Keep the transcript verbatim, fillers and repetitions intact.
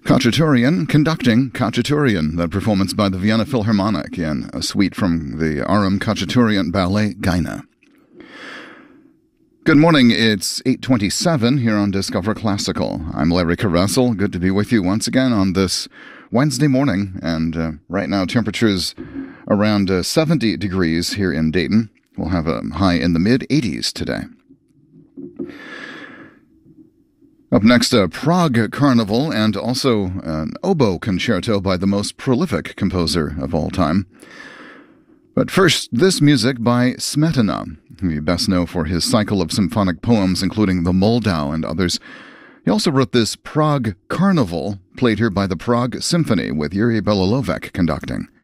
Khachaturian conducting Khachaturian, that performance by the Vienna Philharmonic in a suite from the Aram Khachaturian Ballet Gaina. Good morning, it's eight twenty-seven here on Discover Classical. I'm Larry Caressel. Good to be with you once again on this Wednesday morning, and uh, right now temperatures around uh, seventy degrees here in Dayton. We'll have a high in the mid eighties today. Up next, a Prague Carnival and also an oboe concerto by the most prolific composer of all time. But first, this music by Smetana, who you best know for his cycle of symphonic poems, including the Moldau and others. He also wrote this Prague Carnival, played here by the Prague Symphony with Yuri Belolovec conducting.